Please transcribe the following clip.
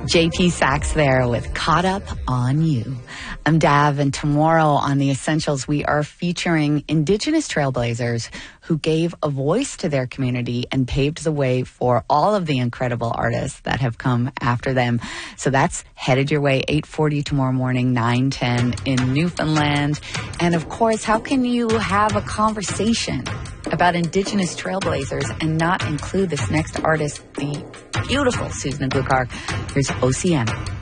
JP Sachs there with Caught Up on You. I'm Dav, and tomorrow on The Essentials, we are featuring Indigenous trailblazers who gave a voice to their community and paved the way for all of the incredible artists that have come after them. So that's headed your way, 8:40 tomorrow morning, 9:10 in Newfoundland. And of course, how can you have a conversation about Indigenous trailblazers and not include this next artist, the beautiful Susan Aglukar? Here's OCM.